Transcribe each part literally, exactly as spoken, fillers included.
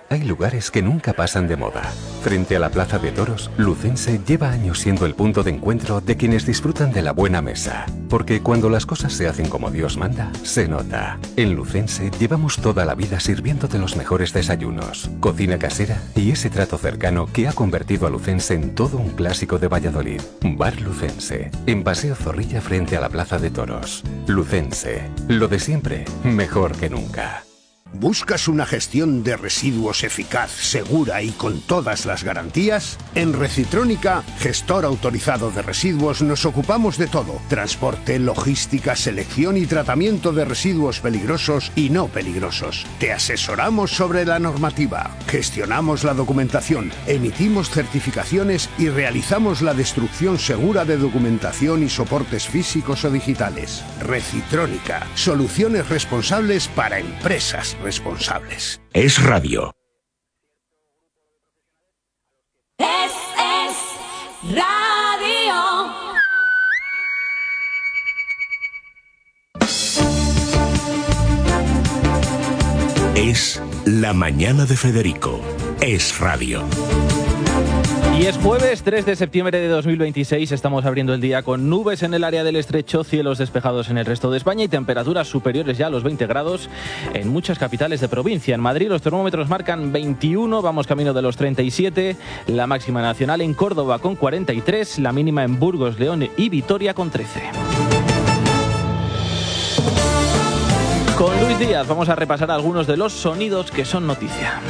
Hay lugares que nunca pasan de moda. Frente a la Plaza de Toros, Lucense lleva años siendo el punto de encuentro de quienes disfrutan de la buena mesa. Porque cuando las cosas se hacen como Dios manda, se nota. En Lucense llevamos toda la vida sirviéndote los mejores desayunos, cocina casera y ese trato cercano que ha convertido a Lucense en todo un clásico de Valladolid. Bar Lucense, en Paseo Zorrilla frente a la Plaza de Toros. Lucense, lo de siempre, mejor que nunca. ¿Buscas una gestión de residuos eficaz, segura y con todas las garantías? En Recitrónica, gestor autorizado de residuos, nos ocupamos de todo. Transporte, logística, selección y tratamiento de residuos peligrosos y no peligrosos. Te asesoramos sobre la normativa, gestionamos la documentación, emitimos certificaciones y realizamos la destrucción segura de documentación y soportes físicos o digitales. Recitrónica, soluciones responsables para empresas responsables. Es radio. Es, es radio. Es la mañana de Federico. Es radio. Y es jueves tres de septiembre de dos mil veintiséis, estamos abriendo el día con nubes en el área del estrecho, cielos despejados en el resto de España y temperaturas superiores ya a los veinte grados en muchas capitales de provincia. En Madrid los termómetros marcan veintiuno, vamos camino de los treinta y siete, la máxima nacional en Córdoba con cuarenta y tres, la mínima en Burgos, León y Vitoria con trece. Con Luis Díaz vamos a repasar algunos de los sonidos que son noticia.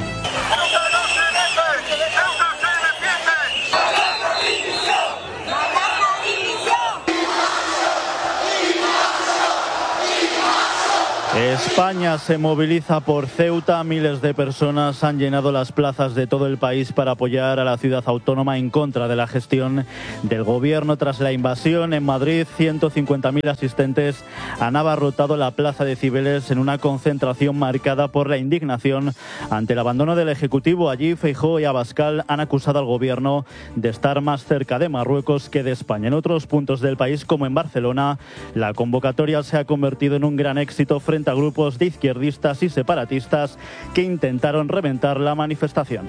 España se moviliza por Ceuta. Miles de personas han llenado las plazas de todo el país para apoyar a la ciudad autónoma en contra de la gestión del gobierno tras la invasión. En Madrid, ciento cincuenta mil asistentes han abarrotado la Plaza de Cibeles en una concentración marcada por la indignación ante el abandono del Ejecutivo. Allí, Feijóo y Abascal han acusado al gobierno de estar más cerca de Marruecos que de España. En otros puntos del país, como en Barcelona, la convocatoria se ha convertido en un gran éxito frente a grupos de izquierdistas y separatistas que intentaron reventar la manifestación.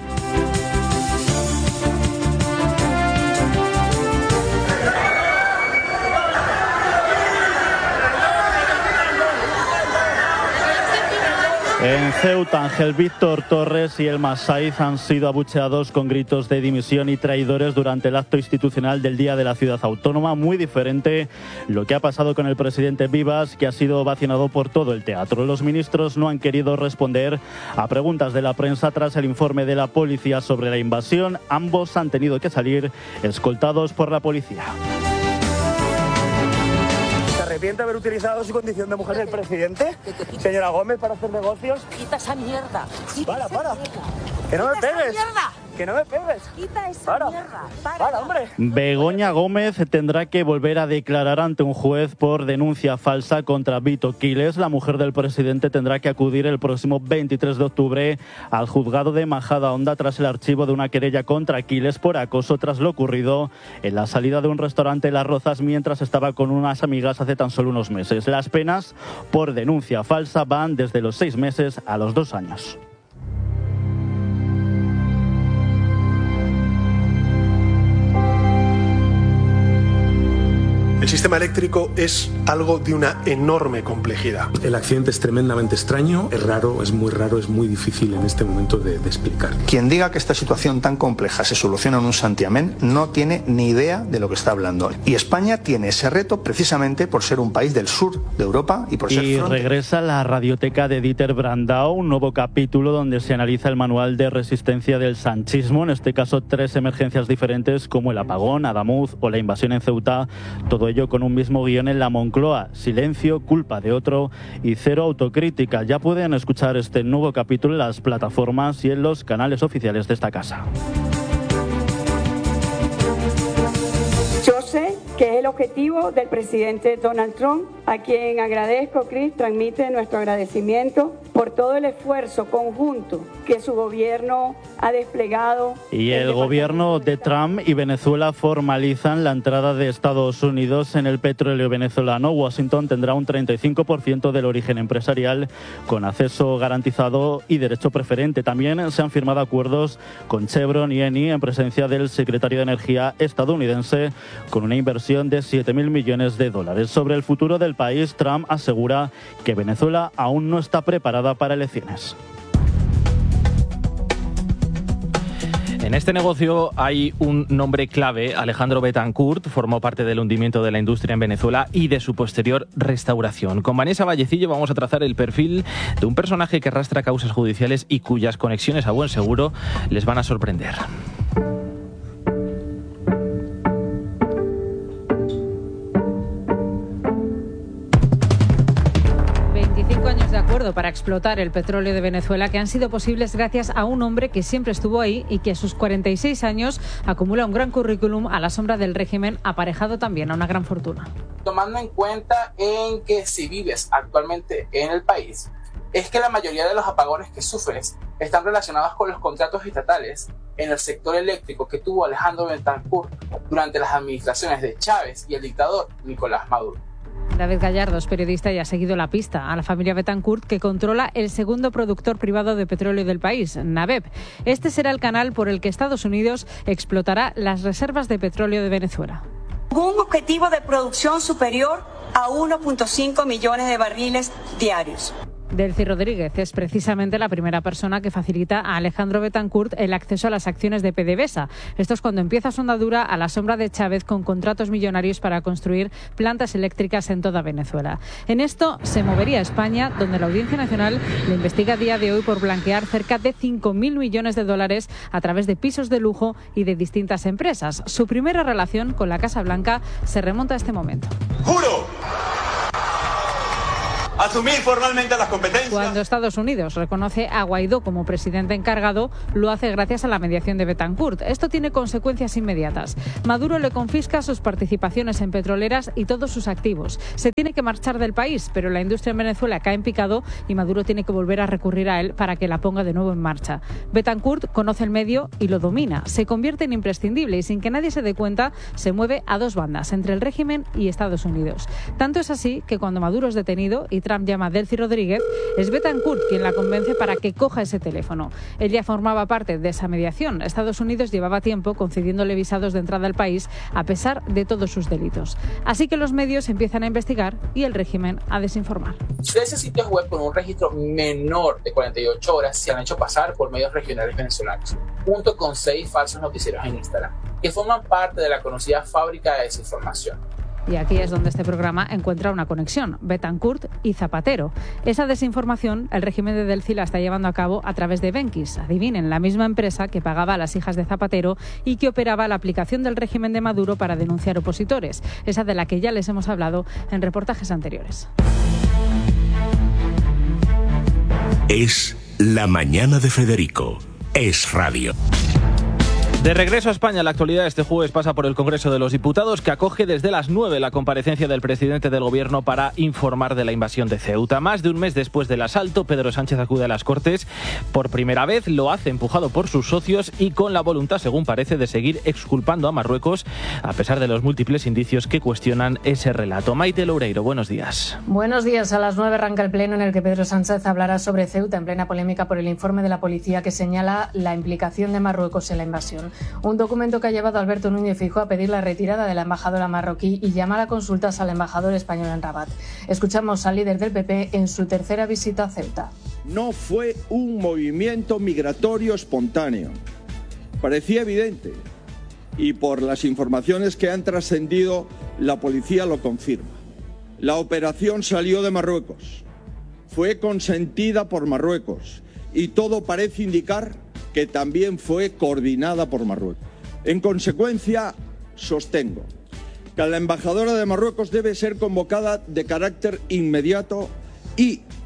En Ceuta, Ángel Víctor Torres y Elmas Saiz han sido abucheados con gritos de dimisión y traidores durante el acto institucional del Día de la Ciudad Autónoma. Muy diferente lo que ha pasado con el presidente Vivas, que ha sido ovacionado por todo el teatro. Los ministros no han querido responder a preguntas de la prensa tras el informe de la policía sobre la invasión. Ambos han tenido que salir escoltados por la policía. ¿Se arrepiente de haber utilizado su condición de mujer del presidente, señora Gómez, para hacer negocios? Quita esa mierda. Quita Para, esa para. mierda. Que no me Quita esa pegues. mierda. Que no me pegues. Quita esa Para. mierda. Para. Para, hombre. Begoña Gómez tendrá que volver a declarar ante un juez por denuncia falsa contra Vito Quiles. La mujer del presidente tendrá que acudir el próximo veintitrés de octubre al juzgado de Majadahonda tras el archivo de una querella contra Quiles por acoso tras lo ocurrido en la salida de un restaurante Las Rozas mientras estaba con unas amigas hace tan solo unos meses. Las penas por denuncia falsa van desde los seis meses a los dos años. El sistema eléctrico es algo de una enorme complejidad. El accidente es tremendamente extraño, es raro, es muy raro, es muy difícil en este momento de, de explicar. Quien diga que esta situación tan compleja se soluciona en un santiamén no tiene ni idea de lo que está hablando. Y España tiene ese reto precisamente por ser un país del sur de Europa y por ser Y frontera. regresa la radioteca de Dieter Brandau, un nuevo capítulo donde se analiza el manual de resistencia del sanchismo, en este caso tres emergencias diferentes como el apagón, Adamuz o la invasión en Ceuta, todo ello con un mismo guión en la Moncloa: silencio, culpa de otro y cero autocrítica. Ya pueden escuchar este nuevo capítulo en las plataformas y en los canales oficiales de esta casa. Yo sé que él objetivo del presidente Donald Trump, a quien agradezco, Chris, transmite nuestro agradecimiento por todo el esfuerzo conjunto que su gobierno ha desplegado. Y el gobierno de Trump y Venezuela formalizan la entrada de Estados Unidos en el petróleo venezolano. Washington tendrá un treinta y cinco por ciento del origen empresarial con acceso garantizado y derecho preferente. También se han firmado acuerdos con Chevron y Eni en presencia del secretario de Energía estadounidense con una inversión de siete mil millones de dólares. Sobre el futuro del país, Trump asegura que Venezuela aún no está preparada para elecciones. En este negocio hay un nombre clave. Alejandro Betancourt formó parte del hundimiento de la industria en Venezuela y de su posterior restauración. Con Vanessa Vallecillo vamos a trazar el perfil de un personaje que arrastra causas judiciales y cuyas conexiones a buen seguro les van a sorprender. veinticinco años de acuerdo para explotar el petróleo de Venezuela que han sido posibles gracias a un hombre que siempre estuvo ahí y que a sus cuarenta y seis años acumula un gran currículum a la sombra del régimen, aparejado también a una gran fortuna. Tomando en cuenta en que si vives actualmente en el país, es que la mayoría de los apagones que sufres están relacionados con los contratos estatales en el sector eléctrico que tuvo Alejandro Betancourt durante las administraciones de Chávez y el dictador Nicolás Maduro. David Gallardo es periodista y ha seguido la pista a la familia Betancourt, que controla el segundo productor privado de petróleo del país, NABEP. Este será el canal por el que Estados Unidos explotará las reservas de petróleo de Venezuela. Un objetivo de producción superior a uno punto cinco millones de barriles diarios. Delcy Rodríguez es precisamente la primera persona que facilita a Alejandro Betancourt el acceso a las acciones de PDVSA. Esto es cuando empieza su andadura a la sombra de Chávez con contratos millonarios para construir plantas eléctricas en toda Venezuela. En esto se movería España, donde la Audiencia Nacional le investiga a día de hoy por blanquear cerca de cinco mil millones de dólares a través de pisos de lujo y de distintas empresas. Su primera relación con la Casa Blanca se remonta a este momento. ¡Juro asumir formalmente las competencias! Cuando Estados Unidos reconoce a Guaidó como presidente encargado, lo hace gracias a la mediación de Betancourt. Esto tiene consecuencias inmediatas. Maduro le confisca sus participaciones en petroleras y todos sus activos. Se tiene que marchar del país, pero la industria en Venezuela cae en picado y Maduro tiene que volver a recurrir a él para que la ponga de nuevo en marcha. Betancourt conoce el medio y lo domina. Se convierte en imprescindible y sin que nadie se dé cuenta, se mueve a dos bandas, entre el régimen y Estados Unidos. Tanto es así que cuando Maduro es detenido y Trump llama a Delcy Rodríguez, es Betancourt quien la convence para que coja ese teléfono. Él ya formaba parte de esa mediación. Estados Unidos llevaba tiempo concediéndole visados de entrada al país a pesar de todos sus delitos. Así que los medios empiezan a investigar y el régimen a desinformar. trece sitios web con un registro menor de cuarenta y ocho horas se han hecho pasar por medios regionales venezolanos, junto con seis falsos noticieros en Instagram, que forman parte de la conocida fábrica de desinformación. Y aquí es donde este programa encuentra una conexión, Betancourt y Zapatero. Esa desinformación, el régimen de Delcy la está llevando a cabo a través de Benquis. Adivinen, la misma empresa que pagaba a las hijas de Zapatero y que operaba la aplicación del régimen de Maduro para denunciar opositores. Esa de la que ya les hemos hablado en reportajes anteriores. Es La Mañana de Federico. Es Radio. De regreso a España, la actualidad este jueves pasa por el Congreso de los Diputados, que acoge desde las nueve la comparecencia del presidente del Gobierno para informar de la invasión de Ceuta. Más de un mes después del asalto, Pedro Sánchez acude a las Cortes. Por primera vez lo hace empujado por sus socios y con la voluntad, según parece, de seguir exculpando a Marruecos, a pesar de los múltiples indicios que cuestionan ese relato. Maite Loureiro, buenos días. Buenos días. A las nueve arranca el pleno en el que Pedro Sánchez hablará sobre Ceuta, en plena polémica por el informe de la policía que señala la implicación de Marruecos en la invasión. Un documento que ha llevado a Alberto Núñez Feijóo a pedir la retirada de la embajadora marroquí y llamar a consultas al embajador español en Rabat. Escuchamos al líder del P P en su tercera visita a Ceuta. No fue un movimiento migratorio espontáneo. Parecía evidente y por las informaciones que han trascendido, la policía lo confirma. La operación salió de Marruecos, fue consentida por Marruecos y todo parece indicar que también fue coordinada por Marruecos. En consecuencia, sostengo que la embajadora de Marruecos debe ser convocada de carácter inmediato y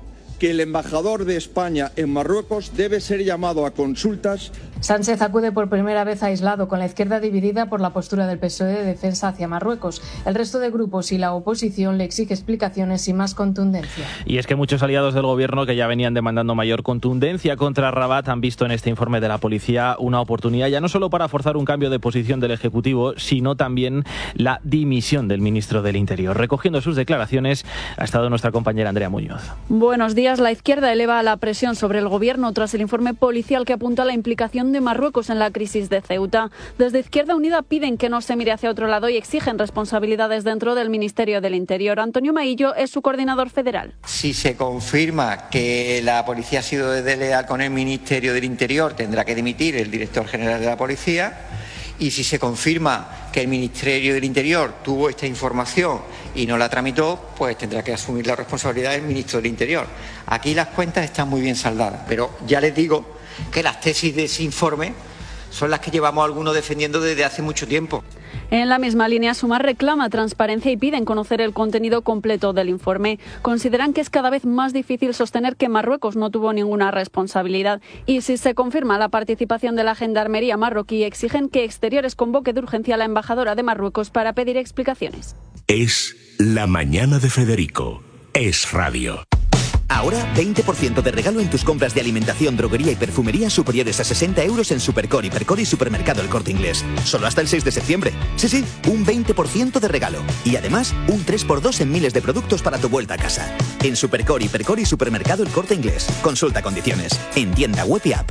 que el embajador de España en Marruecos debe ser llamado a consultas. Sánchez acude por primera vez aislado, con la izquierda dividida por la postura del P S O E de defensa hacia Marruecos. El resto de grupos y la oposición le exige explicaciones y más contundencia. Y es que muchos aliados del gobierno que ya venían demandando mayor contundencia contra Rabat han visto en este informe de la policía una oportunidad ya no solo para forzar un cambio de posición del Ejecutivo, sino también la dimisión del ministro del Interior. Recogiendo sus declaraciones ha estado nuestra compañera Andrea Muñoz. Buenos días. La izquierda eleva la presión sobre el gobierno tras el informe policial que apunta a la implicación de Marruecos en la crisis de Ceuta. Desde Izquierda Unida piden que no se mire hacia otro lado y exigen responsabilidades dentro del Ministerio del Interior. Antonio Maillo es su coordinador federal. Si se confirma que la policía ha sido desleal con el Ministerio del Interior, tendrá que dimitir el director general de la policía. Y si se confirma que el Ministerio del Interior tuvo esta información y no la tramitó, pues tendrá que asumir la responsabilidad del ministro del Interior. Aquí las cuentas están muy bien saldadas, pero ya les digo que las tesis de ese informe son las que llevamos algunos defendiendo desde hace mucho tiempo. En la misma línea, Sumar reclama transparencia y piden conocer el contenido completo del informe. Consideran que es cada vez más difícil sostener que Marruecos no tuvo ninguna responsabilidad. Y si se confirma la participación de la gendarmería marroquí, exigen que Exteriores convoque de urgencia a la embajadora de Marruecos para pedir explicaciones. Es La Mañana de Federico. Es Radio. Ahora, veinte por ciento de regalo en tus compras de alimentación, droguería y perfumería superiores a sesenta euros en Supercor, Hipercor y Supermercado El Corte Inglés. Solo hasta el seis de septiembre. Sí, sí, un veinte por ciento de regalo. Y además, un tres por dos en miles de productos para tu vuelta a casa. En Supercor, Hipercor y Supermercado El Corte Inglés. Consulta condiciones. En tienda web y app.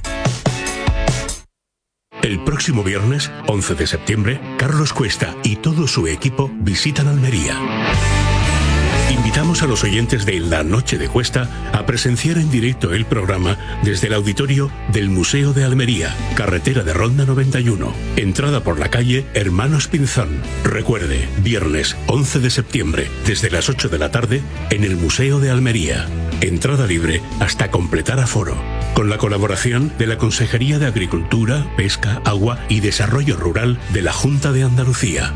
El próximo viernes, once de septiembre, Carlos Cuesta y todo su equipo visitan Almería. Invitamos a los oyentes de La Noche de Cuesta a presenciar en directo el programa desde el auditorio del Museo de Almería, carretera de Ronda noventa y uno, entrada por la calle Hermanos Pinzón. Recuerde, viernes once de septiembre, desde las ocho de la tarde, en el Museo de Almería. Entrada libre hasta completar aforo. Con la colaboración de la Consejería de Agricultura, Pesca, Agua y Desarrollo Rural de la Junta de Andalucía.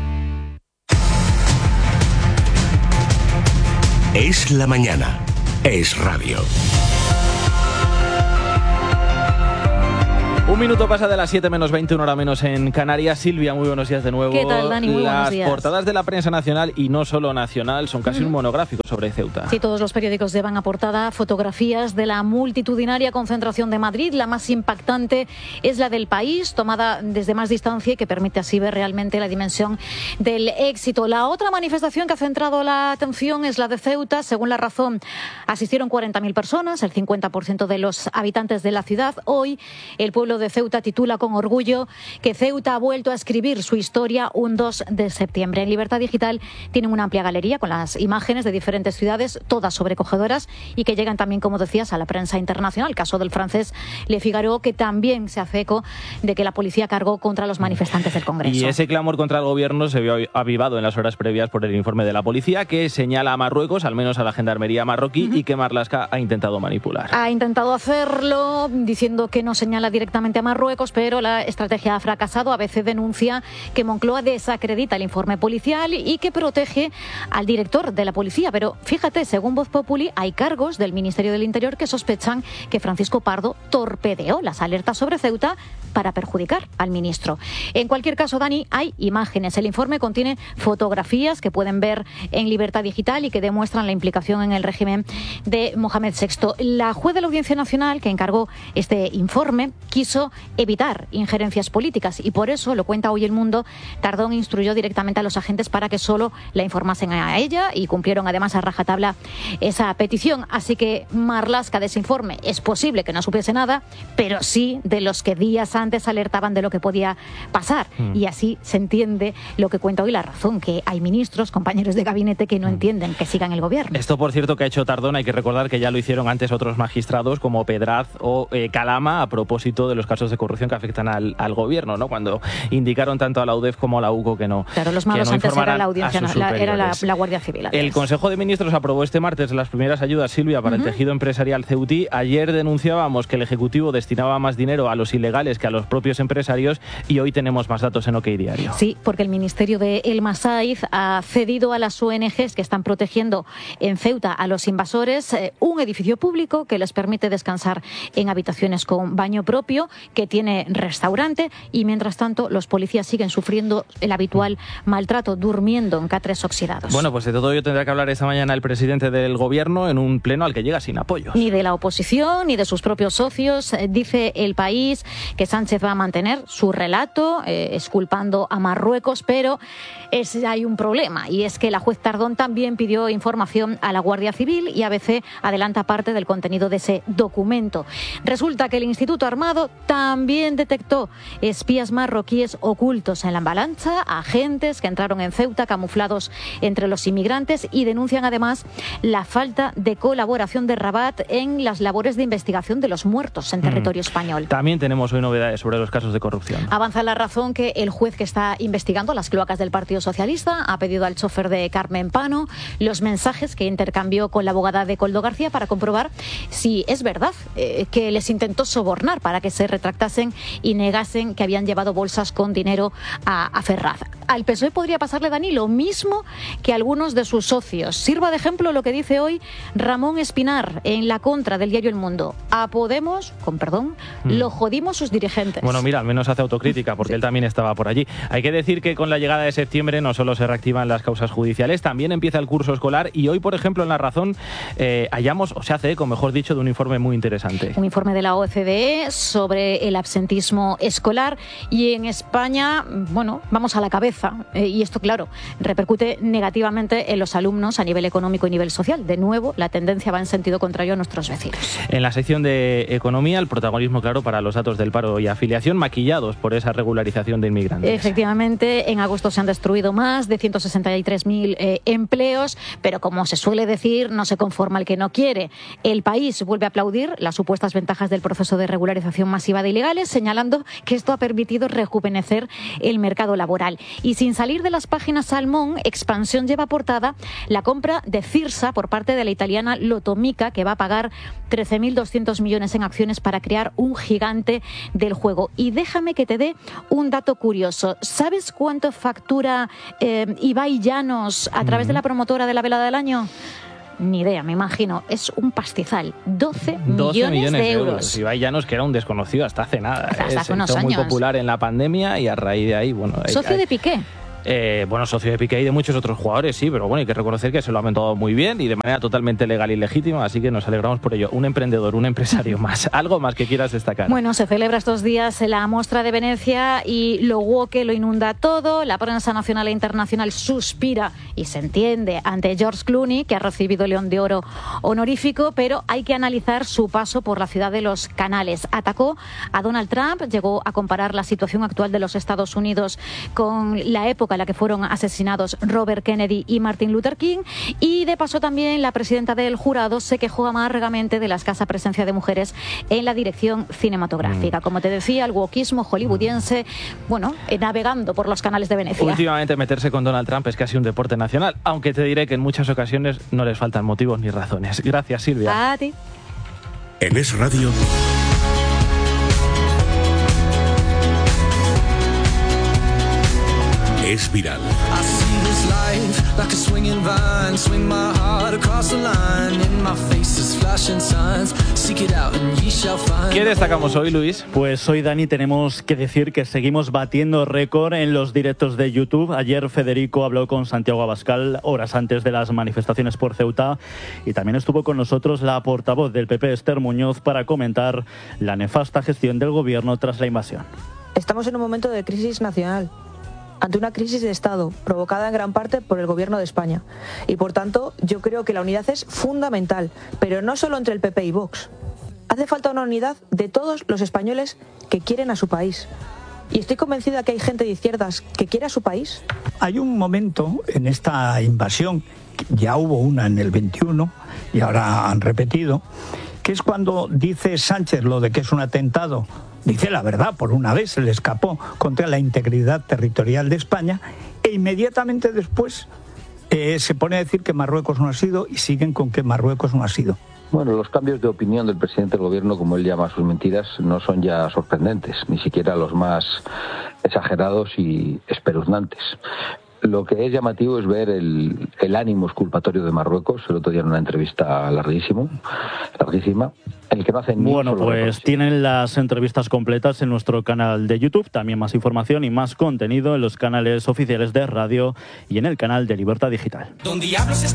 Es la mañana. Es radio. Un minuto pasa de las siete menos veinte, una hora menos en Canarias. Silvia, muy buenos días de nuevo. ¿Qué tal, Dani? Muy buenos días. Las portadas de la prensa nacional y no solo nacional son casi mm. un monográfico sobre Ceuta. Sí, todos los periódicos llevan a portada fotografías de la multitudinaria concentración de Madrid. La más impactante es la del País, tomada desde más distancia y que permite así ver realmente la dimensión del éxito. La otra manifestación que ha centrado la atención es la de Ceuta. Según La Razón, asistieron cuarenta mil personas, el cincuenta por ciento de los habitantes de la ciudad. Hoy, el pueblo de Ceuta titula con orgullo que Ceuta ha vuelto a escribir su historia un dos de septiembre. En Libertad Digital tienen una amplia galería con las imágenes de diferentes ciudades, todas sobrecogedoras y que llegan también, como decías, a la prensa internacional. El caso del francés Le Figaro, que también se hace eco de que la policía cargó contra los manifestantes del Congreso. Y ese clamor contra el gobierno se vio avivado en las horas previas por el informe de la policía, que señala a Marruecos, al menos a la gendarmería marroquí, uh-huh. y que Marlaska ha intentado manipular. Ha intentado hacerlo diciendo que no señala directamente a Marruecos, pero la estrategia ha fracasado. A B C denuncia que Moncloa desacredita el informe policial y que protege al director de la policía. Pero fíjate, según Voz Populi, hay cargos del Ministerio del Interior que sospechan que Francisco Pardo torpedeó las alertas sobre Ceuta para perjudicar al ministro. En cualquier caso, Dani, hay imágenes. El informe contiene fotografías que pueden ver en Libertad Digital y que demuestran la implicación en el régimen de Mohamed sexto. La juez de la Audiencia Nacional, que encargó este informe, quiso evitar injerencias políticas y por eso, lo cuenta hoy El Mundo, Tardón instruyó directamente a los agentes para que solo la informasen a ella y cumplieron además a rajatabla esa petición. Así que Marlaska de ese informe es posible que no supiese nada, pero sí de los que días antes alertaban de lo que podía pasar. Mm. Y así se entiende lo que cuenta hoy La Razón, que hay ministros, compañeros de gabinete que no mm. entienden que sigan el gobierno. Esto, por cierto, que ha hecho Tardón, hay que recordar que ya lo hicieron antes otros magistrados como Pedraz o eh, Calama a propósito de los casos casos de corrupción que afectan al, al gobierno, ¿no? Cuando indicaron tanto a la U D E F como a la U C O que no. Claro, los malos no antes era la audiencia, la, era la, la Guardia Civil. Antes. El Consejo de Ministros aprobó este martes las primeras ayudas, Silvia, para uh-huh. el tejido empresarial ceutí. Ayer denunciábamos que el Ejecutivo destinaba más dinero a los ilegales que a los propios empresarios y hoy tenemos más datos en OK Diario. Sí, porque el Ministerio de El Masaiz ha cedido a las O N Ges que están protegiendo en Ceuta a los invasores eh, un edificio público que les permite descansar en habitaciones con baño propio, que tiene restaurante y mientras tanto los policías siguen sufriendo el habitual maltrato, durmiendo en catres oxidados. Bueno, pues de todo ello tendrá que hablar esta mañana el presidente del Gobierno en un pleno al que llega sin apoyo. Ni de la oposición ni de sus propios socios. Eh, dice El País que Sánchez va a mantener su relato, eh, exculpando a Marruecos, pero es, hay un problema y es que la juez Tardón también pidió información a la Guardia Civil y A B C adelanta parte del contenido de ese documento. Resulta que el Instituto Armado también detectó espías marroquíes ocultos en la avalancha, agentes que entraron en Ceuta camuflados entre los inmigrantes y denuncian además la falta de colaboración de Rabat en las labores de investigación de los muertos en territorio mm. español. También tenemos hoy novedades sobre los casos de corrupción. Avanza la razón que el juez que está investigando las cloacas del Partido Socialista ha pedido al chofer de Carmen Pano los mensajes que intercambió con la abogada de Koldo García para comprobar si es verdad eh, que les intentó sobornar para que se retractasen y negasen que habían llevado bolsas con dinero a, a Ferraz. Al P S O E podría pasarle, Dani, lo mismo que a algunos de sus socios. Sirva de ejemplo lo que dice hoy Ramón Espinar en la contra del diario El Mundo. A Podemos, con perdón, mm. lo jodimos sus dirigentes. Bueno, mira, al menos hace autocrítica porque sí. él también estaba por allí. Hay que decir que con la llegada de septiembre no solo se reactivan las causas judiciales, también empieza el curso escolar y hoy, por ejemplo, en La Razón eh, hallamos, o se hace eco, mejor dicho, de un informe muy interesante. Un informe de la O C D E sobre el absentismo escolar y en España, bueno, vamos a la cabeza eh, y esto, claro, repercute negativamente en los alumnos a nivel económico y nivel social. De nuevo, la tendencia va en sentido contrario a nuestros vecinos. En la sección de economía, el protagonismo, claro, para los datos del paro y afiliación maquillados por esa regularización de inmigrantes. Efectivamente, en agosto se han destruido más de ciento sesenta y tres mil eh, empleos, pero como se suele decir, no se conforma el que no quiere. El País vuelve a aplaudir las supuestas ventajas del proceso de regularización masiva de ilegales, señalando que esto ha permitido rejuvenecer el mercado laboral. Y sin salir de las páginas Salmón, Expansión lleva portada la compra de Cirsa por parte de la italiana Lotomica, que va a pagar trece mil doscientos millones en acciones para crear un gigante del juego. Y déjame que te dé un dato curioso. ¿Sabes cuánto factura eh, Ibai Llanos a través de la promotora de la velada del año? Ni idea, me imagino. Es un pastizal. doce millones de euros. Ibai Llanos, que era un desconocido hasta hace nada. Hasta hace Se unos hizo muy años. popular en la pandemia y a raíz de ahí, bueno... Socio hay, de Piqué. Eh, bueno, socio de Piqué y de muchos otros jugadores, sí, pero bueno, hay que reconocer que se lo ha montado muy bien y de manera totalmente legal y legítima, así que nos alegramos por ello. Un emprendedor, un empresario más. ¿Algo más que quieras destacar? Bueno, se celebra estos días la Mostra de Venecia y lo woke lo inunda todo. La prensa nacional e internacional suspira y se entiende ante George Clooney, que ha recibido el León de Oro honorífico, pero hay que analizar su paso por la ciudad de los canales. Atacó a Donald Trump, llegó a comparar la situación actual de los Estados Unidos con la época en la que fueron asesinados Robert Kennedy y Martin Luther King, y de paso también la presidenta del jurado se quejó amargamente de la escasa presencia de mujeres en la dirección cinematográfica. Como te decía, el wokismo hollywoodiense, bueno, eh, navegando por los canales de Venecia. Últimamente meterse con Donald Trump es casi un deporte nacional, aunque te diré que en muchas ocasiones no les faltan motivos ni razones. Gracias, Silvia. A ti. En Es Radio. Es viral. ¿Qué destacamos hoy, Luis? Pues hoy, Dani, tenemos que decir que seguimos batiendo récord en los directos de YouTube. Ayer Federico habló con Santiago Abascal horas antes de las manifestaciones por Ceuta y también estuvo con nosotros la portavoz del P P, Esther Muñoz, para comentar la nefasta gestión del gobierno tras la invasión. Estamos en un momento de crisis nacional, ante una crisis de Estado provocada en gran parte por el Gobierno de España. Y por tanto, yo creo que la unidad es fundamental, pero no solo entre el P P y Vox. Hace falta una unidad de todos los españoles que quieren a su país. Y estoy convencida que hay gente de izquierdas que quiere a su país. Hay un momento en esta invasión, ya hubo una en el veintiuno y ahora han repetido, que es cuando dice Sánchez lo de que es un atentado, dice la verdad, por una vez se le escapó contra la integridad territorial de España, e inmediatamente después eh, se pone a decir que Marruecos no ha sido y siguen con que Marruecos no ha sido. Bueno, los cambios de opinión del presidente del gobierno, como él llama sus mentiras, no son ya sorprendentes, ni siquiera los más exagerados y espeluznantes. Lo que es llamativo es ver el, el ánimo exculpatorio de Marruecos, el otro día en una entrevista larguísimo, larguísima, en el que no hacen ni Bueno, pues tienen las entrevistas completas en nuestro canal de YouTube, también más información y más contenido en los canales oficiales de radio y en el canal de Libertad Digital. Don Diablos